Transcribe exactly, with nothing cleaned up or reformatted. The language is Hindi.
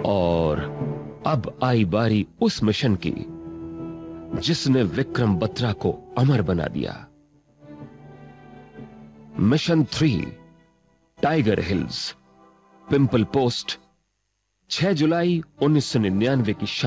और अब आई बारी उस मिशन की जिसने विक्रम बत्रा को अमर बना दिया। Mission three, tiger hills, pimple post, छह जुलाई उन्नीस सौ निन्यानवे की शाम।